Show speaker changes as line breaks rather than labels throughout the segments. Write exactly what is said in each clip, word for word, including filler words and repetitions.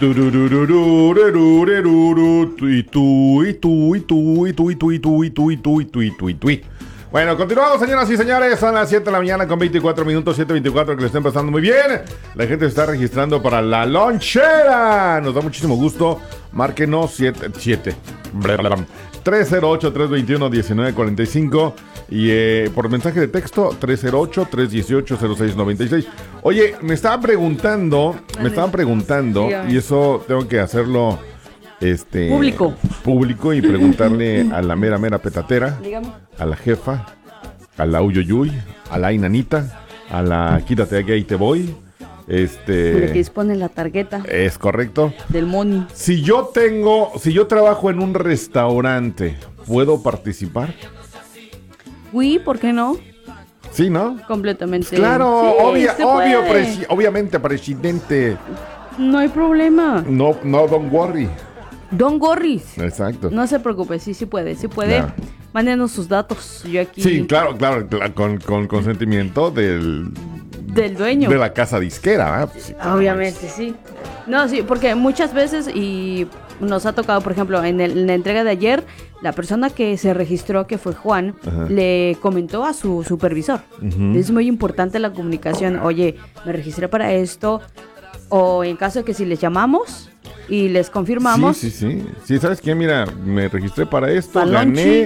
Tururururururururu, tui, tui, tui, tui, tui, tui, tui, tui, tui, tui, tui, tui. Bueno, continuamos, señoras y señores. Son las siete de la mañana con veinticuatro minutos, siete veinticuatro, que le estén pasando muy bien. La gente se está registrando para la lonchera. Nos da muchísimo gusto. Márquenos siete, siete. tres cero ocho, tres dos uno, uno nueve cuatro cinco y eh, por mensaje de texto tres cero ocho, tres uno ocho, cero seis nueve seis. Oye, me estaban preguntando, me estaban preguntando, y eso tengo que hacerlo este
público.
Público y preguntarle a la mera mera petatera,
Dígame.
a la jefa, a la uyuyuy, a la inanita, a la quítate aquí ahí te voy. Este.
Le que dispone la tarjeta.
Es correcto.
Del money.
Si yo tengo, si yo trabajo en un restaurante, ¿puedo participar?
Uy, ¿por qué no?
Sí, ¿no?
Completamente.
Claro,
sí,
obvia,
se
obvio,
puede.
presi- obviamente, presidente.
No hay problema.
No, no, don't worry.
Don Gorris.
Exacto.
No se preocupe, sí, sí puede, sí puede.
Claro.
Mándenos sus datos. Yo aquí.
Sí, claro, claro, claro, con, con consentimiento del,
Del dueño.
de la casa disquera, ¿eh? Pues sí,
Obviamente, sí. No, sí, porque muchas veces y nos ha tocado, por ejemplo, en, el- en la entrega de ayer, la persona que se registró, que fue Juan,
Ajá.
le comentó a su supervisor.
Ujú.
Es muy importante la comunicación. Oye, me registré para esto. O en caso de que si les llamamos y les confirmamos.
Sí, sí, sí. Sí, ¿sabes qué? Mira, me registré para esto,
Palonchi.
gané.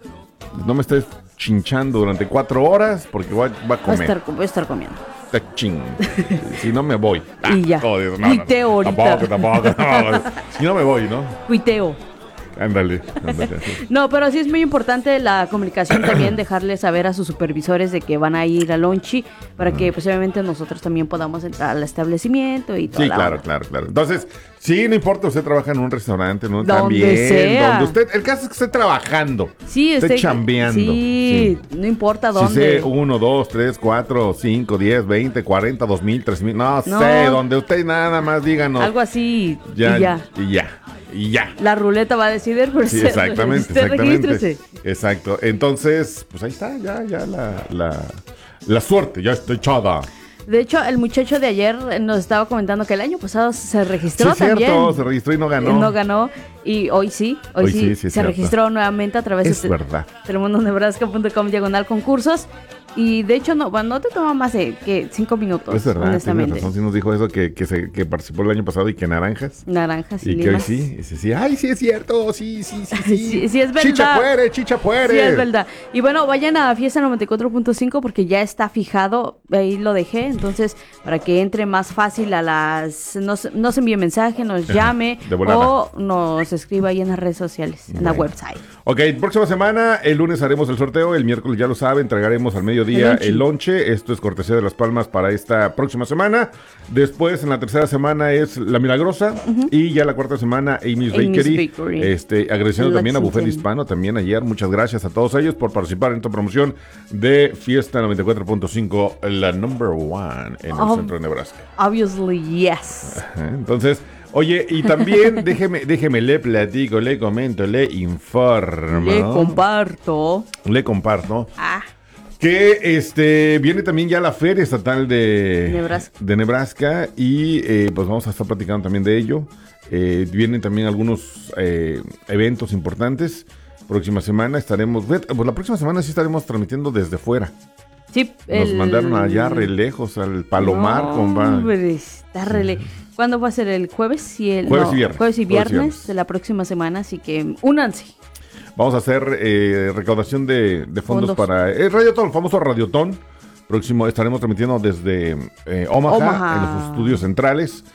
No me estés chinchando durante cuatro horas porque voy a, voy a
Va a
comer.
estar, va a estar comiendo.
Está ching. Si no me voy.
Y ya.
Joder, no,
Cuiteo
no,
ahorita.
Tampoco, tampoco, tampoco. Si no me voy, ¿no?
Cuiteo.
Ándale, ándale.
No, pero sí es muy importante la comunicación también, dejarles saber a sus supervisores de que van a ir a Lonchi para que pues obviamente nosotros también podamos entrar al establecimiento y todo.
Sí, claro, claro, claro. Entonces, sí, no importa, usted trabaja en un restaurante, ¿no?
Donde
También,
sea.
donde usted, el caso es que esté trabajando.
Sí,
esté
usted-
chambeando.
Sí, no importa
Si
dónde.
sé uno, dos, tres, cuatro, cinco, diez, veinte, cuarenta, dos mil, tres mil, no,
No.
sé, donde usted nada más díganos.
Algo así
ya,
y ya.
Y ya, y ya.
La ruleta va a decidir, pero
Sí,
usted-
exactamente,
usted
exactamente.
regístrese.
Exacto. Entonces, pues ahí está, ya, ya la, la, la suerte, ya está echada.
De hecho, el muchacho de ayer nos estaba comentando que el año pasado se registró
Sí, es
también.
cierto, se registró y no ganó.
No ganó. Y hoy sí, hoy,
Hoy
sí,
sí, sí, es
se
cierto.
registró nuevamente a través
Es
de
verdad.
telemundonebraska punto com diagonal concursos. Y de hecho, no, bueno, no te toma más de que cinco minutos,
Es verdad, tiene
honestamente.
razón, sí nos dijo eso, que, que, se, que participó el año pasado y que naranjas.
Naranjas y,
Y que hoy
limas.
sí, y sí, sí, ay, sí es cierto, sí, sí, sí, sí.
Sí, sí es verdad.
Chicha puere, chicha puere.
Sí, es verdad. Y bueno, vayan a Fiesta noventa y cuatro punto cinco porque ya está fijado, ahí lo dejé, entonces para que entre más fácil a las... Nos, nos envíe mensaje, nos
Ajá,
llame
de volada.
o nos escriba ahí en las redes sociales, en la
Bueno.
website.
Ok, próxima semana, el lunes haremos el sorteo, el miércoles ya lo sabe, entregaremos al mediodía
El lonche.
el lonche. Esto es cortesía de Las Palmas para esta próxima semana. Después, en la tercera semana es La Milagrosa. Y ya la cuarta semana, Amy's,
Amy's
Bakery.
Bakery.
Este, agradeciendo
En
también a
Lexington.
Buffet Hispano, también ayer. Muchas gracias a todos ellos por participar en esta promoción de Fiesta noventa y cuatro punto cinco, la number one en el
Oh.
centro de Nebraska.
Obviously, yes.
Ajá, entonces, oye, y también déjeme, déjeme, le platico, le comento, le informo.
Le comparto.
Le comparto.
Ah,
Que este viene también ya la Feria Estatal de
Nebraska.
de Nebraska y eh, pues vamos a estar platicando también de ello. Eh, vienen también algunos eh, eventos importantes. Próxima semana estaremos, pues la próxima semana sí estaremos transmitiendo desde fuera.
sí.
Nos
el-
mandaron allá re lejos al Palomar,
No,
compa.
hombre, está re le- ¿Cuándo va a ser? ¿El jueves? Y el,
Jueves
no,
y viernes.
Jueves y
Jueves y
viernes
viernes.
de la próxima semana, así que únanse.
Vamos a hacer eh, recaudación de, de fondos,
Fondos.
para el Radiotón, el famoso Radiotón. Próximo estaremos transmitiendo desde eh, Omaha,
Omaha.
en los estudios centrales,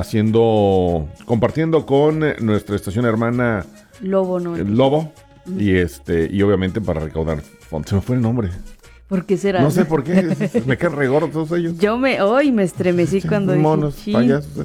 haciendo, compartiendo con eh, nuestra estación hermana
Lobo, no.
eh, Lobo y este y obviamente para recaudar fondos. Se me fue el nombre.
¿Por qué será?
No sé por qué, me caen re gordos todos ellos.
Yo me, hoy me estremecí cuando dije,
Monos,
"Chin".
payasos.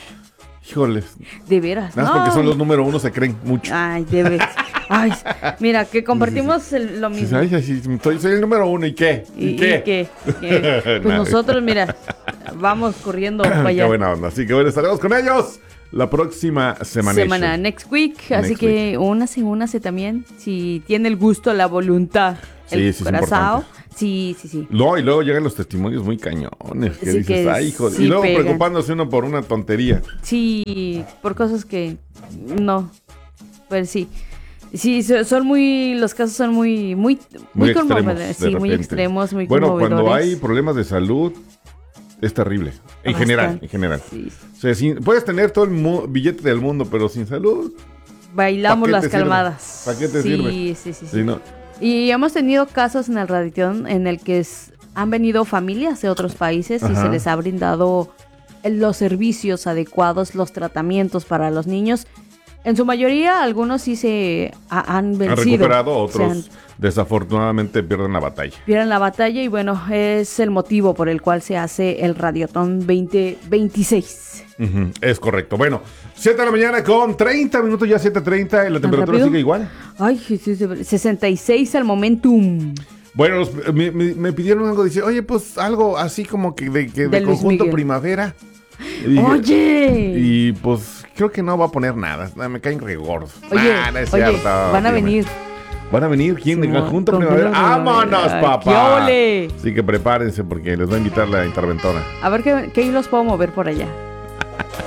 Híjoles.
De veras.
Nada más
no.
porque son los número uno, se creen mucho.
Ay, de veras. Ay, mira, que compartimos el- lo
Sí,
mismo.
ay, ay, sí, soy, soy el número uno, ¿y qué?
¿Y,
¿Y
y
qué?
qué? ¿Qué? Pues
Nada.
nosotros, mira, vamos corriendo para
Qué
allá.
buena onda. Así que bueno, estaremos con ellos la próxima semana.
Semana, next week. Así
Next
que únase, únase también. Si tiene el gusto, la voluntad.
Sí,
el
sí, es
Curazao.
importante.
Sí, sí, sí.
No, y luego llegan los testimonios muy cañones. Que
Sí,
dices,
que
ay, hijo.
sí
y luego
pegan.
preocupándose uno por una tontería.
Sí, por cosas que no. Pues sí. Sí, so- son muy, los casos son muy, muy,
Muy
muy
extremos,
conmovedores.
de
Sí, muy
repente.
extremos, muy
Bueno,
conmovedores.
cuando hay problemas de salud, es terrible. En
Bastante.
general, en general.
Sí.
O sea, sin- puedes tener todo el mu- billete del mundo, pero sin salud,
Bailamos
¿pa' qué
las
te sirve?
calmadas.
¿Pa' qué te
sí,
sirve?
Sí, sí, sí.
sí, ¿no?
Y hemos tenido casos en el Radiotón en el que es- han venido familias de otros países y
Ajá.
se les ha brindado los servicios adecuados, los tratamientos para los niños. En su mayoría, algunos sí se ha- han vencido.
Han recuperado, otros
Se han-
desafortunadamente pierden la batalla.
pierden la batalla y bueno, es el motivo por el cual se hace el Radiotón veinte veintiséis.
Ujú, es correcto. Bueno, siete de la mañana con treinta minutos, ya siete treinta, y la temperatura
rápido?
sigue igual.
Ay, sí, sí, sí, sesenta y seis al momentum.
Bueno, los- me, me- me pidieron algo, dice, oye, pues algo así como que de, que de
De Luis
conjunto
Miguel.
primavera. Y dije,
Oye.
Y pues creo que no va a poner nada, nada, me caen regordos.
Oye,
Ah, no es
oye,
cierto,
van a
dime.
venir.
¿Van a venir? ¿Quién? ¿De
Simón,
conjunto
con
primavera?
Primavera.
¡Vámonos,
¡Qué
papá!
ole!
Así que prepárense porque les va a invitar la interventora.
A ver qué, qué hilos puedo mover por allá.